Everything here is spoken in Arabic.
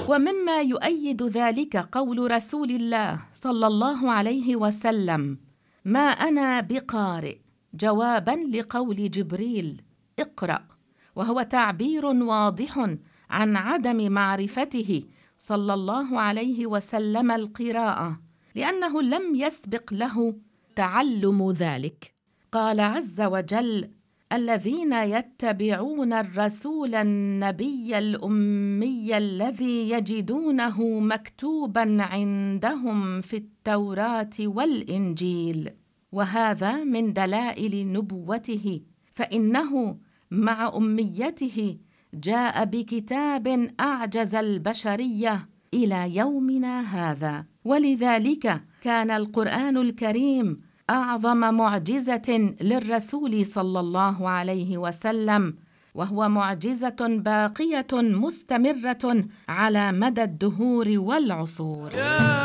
ومما يؤيد ذلك قول رسول الله صلى الله عليه وسلم: ما أنا بقارئ، جوابا لقول جبريل: اقرأ، وهو تعبير واضح عن عدم معرفته صلى الله عليه وسلم القراءة، لأنه لم يسبق له تعلم ذلك. قال عز وجل: الذين يتبعون الرسول النبي الأمي الذي يجدونه مكتوبا عندهم في التوراة والإنجيل. وهذا من دلائل نبوته، فإنه مع أميته جاء بكتاب أعجز البشرية إلى يومنا هذا. ولذلك كان القرآن الكريم أعظم معجزة للرسول صلى الله عليه وسلم، وهو معجزة باقية مستمرة على مدى الدهور والعصور.